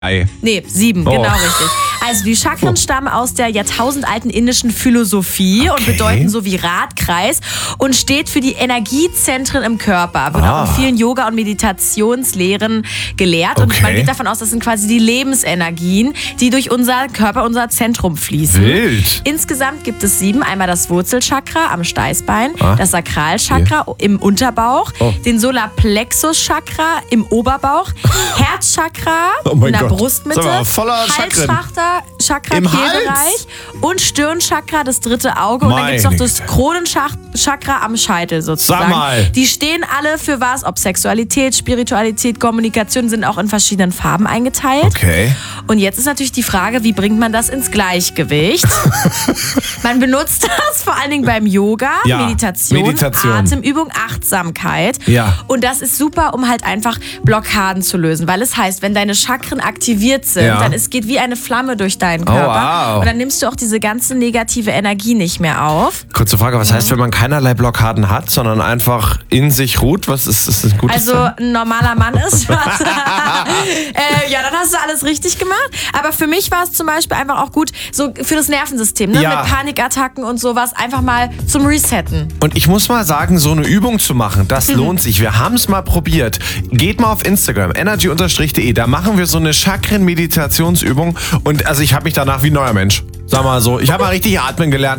Nee, 7, genau richtig. Also die Chakren stammen aus der jahrtausendalten indischen Philosophie und bedeuten so wie Radkreis und steht für die Energiezentren im Körper. Wird auch in vielen Yoga- und Meditationslehren gelehrt. Und man geht davon aus, das sind quasi die Lebensenergien, die durch unser Körper, unser Zentrum fließen. Wild. Insgesamt gibt es 7. Einmal das Wurzelchakra am Steißbein, das Sakralchakra im Unterbauch, den Solarplexus-Chakra im Oberbauch, Herzchakra in der Brustmitte, Halschakra, Im Kehlbereich und Stirnchakra, das 3. Auge. Und dann gibt es noch das Kronenchakra am Scheitel sozusagen. Sag mal. Die stehen alle für was? Ob Sexualität, Spiritualität, Kommunikation, sind auch in verschiedenen Farben eingeteilt. Okay. Und jetzt ist natürlich die Frage, wie bringt man das ins Gleichgewicht? Man benutzt das vor allen Dingen beim Yoga, Meditation, Atemübung, Achtsamkeit. Ja. Und das ist super, um halt einfach Blockaden zu lösen. Weil es heißt, wenn deine Chakren aktiviert sind, dann es geht wie eine Flamme durch deinen Körper. Und dann nimmst du auch diese ganze negative Energie nicht mehr auf. Kurze Frage, was heißt, wenn man keinerlei Blockaden hat, sondern einfach in sich ruht? Was ist das ein gutes Also ein normaler Mann ist. Dann hast du alles richtig gemacht. Aber für mich war es zum Beispiel einfach auch gut, so für das Nervensystem, ne? Mit Panikattacken und sowas, einfach mal zum Resetten. Und ich muss mal sagen, so eine Übung zu machen, das lohnt sich. Wir haben es mal probiert. Geht mal auf Instagram, energy_de, da machen wir so eine Chakren-Meditationsübung und also ich habe mich danach wie ein neuer Mensch. Sag mal so, ich habe mal richtig atmen gelernt.